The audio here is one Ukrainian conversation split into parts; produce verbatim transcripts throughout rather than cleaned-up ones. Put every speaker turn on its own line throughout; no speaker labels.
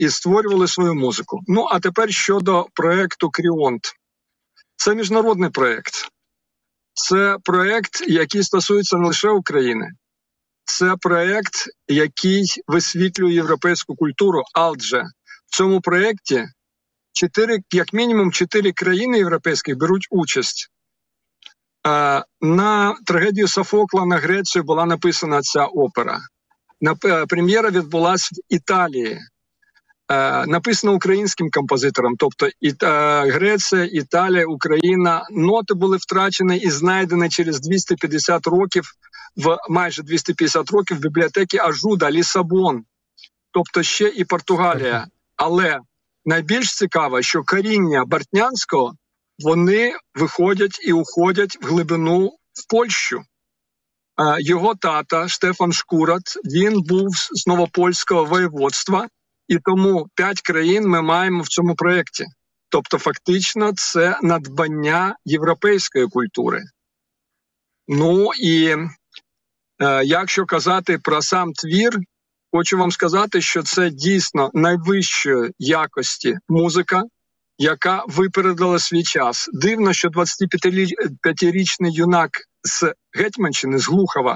і створювали свою музику. Ну, а тепер щодо проєкту «Кріонт». Це міжнародний проєкт. Це проєкт, який стосується не лише України. Це проєкт, який висвітлює європейську культуру, адже в цьому проєкті чотири, як мінімум чотири країни європейських беруть участь. На трагедію Софокла на Грецію була написана ця опера. Прем'єра відбулася в Італії. Написано українським композитором, тобто Греція, Італія, Україна. Ноти були втрачені і знайдені через двісті п'ятдесят років, в майже двісті п'ятдесят років в бібліотеці Ажуда, Лісабон, тобто ще і Португалія. Але найбільш цікаво, що коріння Бортнянського, вони виходять і уходять в глибину в Польщу. Його тата Штефан Шкурат, він був з Новопольського воєводства, і тому п'ять країн ми маємо в цьому проєкті. Тобто фактично це надбання європейської культури. Ну і е, якщо казати про сам твір, хочу вам сказати, що це дійсно найвищої якості музика, яка випередила свій час. Дивно, що двадцятип'ятирічний юнак з Гетьманщини, з Глухова,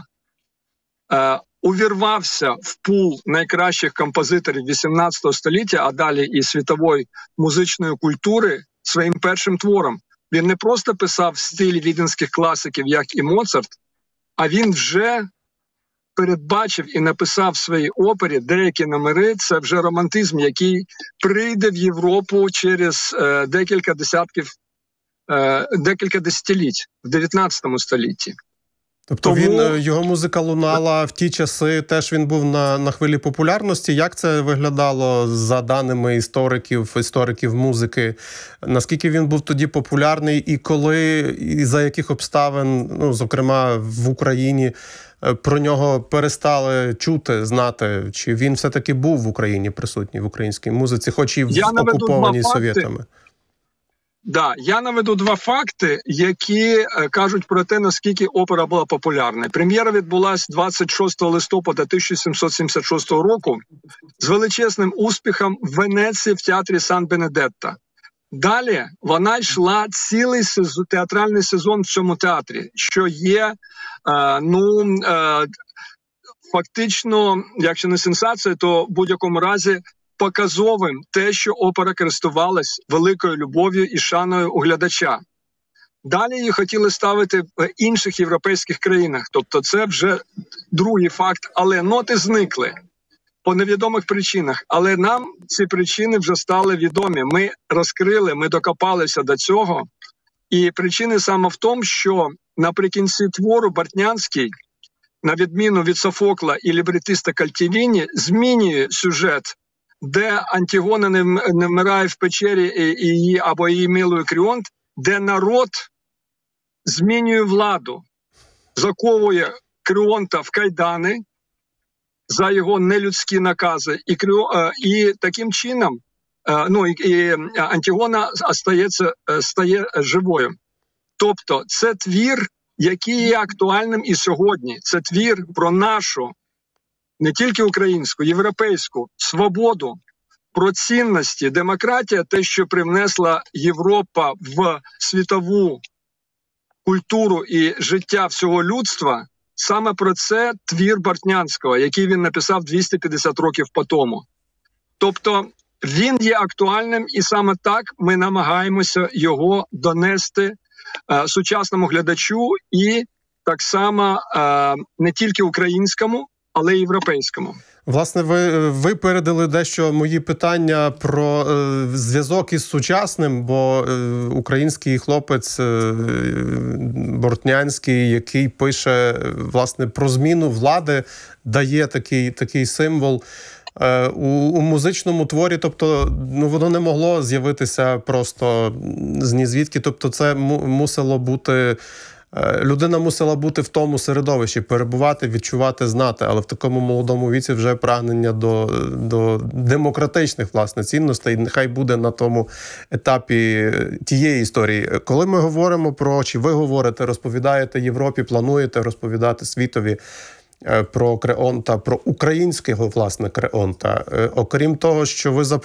е, увірвався в пул найкращих композиторів вісімнадцятого століття, а далі і світової музичної культури своїм першим твором. Він не просто писав в стилі віденських класиків, як і Моцарт, а він вже передбачив і написав в своїй опері деякі номери. Це вже романтизм, який прийде в Європу через е, декілька десятків, е, декілька десятиліть в дев'ятнадцятому столітті.
Тобто
Тому...
він, його музика лунала в ті часи, теж він був на, на хвилі популярності. Як це виглядало за даними істориків, істориків музики? Наскільки він був тоді популярний і коли, і за яких обставин, ну, зокрема в Україні, про нього перестали чути, знати? Чи він все-таки був в Україні присутній, в українській музиці, хоч і в
Я
окупованій Совєтами?
Да, я наведу два факти, які е, кажуть про те, наскільки опера була популярна. Прем'єра відбулася двадцять шостого листопада тисяча сімсот сімдесят шостого року з величезним успіхом в Венеції в театрі Сан-Бенедетто. Далі вона йшла цілий сезон, театральний сезон в цьому театрі, що є, е, ну, е, фактично, якщо не сенсація, то в будь-якому разі показовим те, що опера користувалась великою любов'ю і шаною у глядача. Далі її хотіли ставити в інших європейських країнах, тобто це вже другий факт, але ноти зникли по невідомих причинах. Але нам ці причини вже стали відомі. Ми розкрили, ми докопалися до цього. І причини саме в тому, що наприкінці твору Бортнянський, на відміну від Софокла і лібретиста Кальтєліні, змінює сюжет, де Антігона не, не вмирає в печері і, і її, або її милує Кріонт, де народ змінює владу, заковує Кріонта в кайдани за його нелюдські накази, і, Кріо, і таким чином ну, і, і Антігона стається, стає живою. Тобто це твір, який є актуальним і сьогодні. Це твір про нашу, не тільки українську, європейську свободу, про цінності, демократія, те, що привнесла Європа в світову культуру і життя всього людства, саме про це твір Бортнянського, який він написав двісті п'ятдесят років по тому. Тобто він є актуальним, і саме так ми намагаємося його донести е, сучасному глядачу і так само е, не тільки українському, але й європейському.
Власне, ви випередили дещо мої питання про е, зв'язок із сучасним, бо е, український хлопець е, Бортнянський, який пише, власне, про зміну влади, дає такий, такий символ е, у, у музичному творі, тобто, ну, воно не могло з'явитися просто з нізвідки, тобто це мусило бути... Людина мусила бути в тому середовищі, перебувати, відчувати, знати, але в такому молодому віці вже прагнення до, до демократичних, власне, цінностей, нехай буде на тому етапі тієї історії. Коли ми говоримо про, чи ви говорите, розповідаєте Європі, плануєте розповідати світові про Креонта, про українського, власне, Креонта. Окрім того, що ви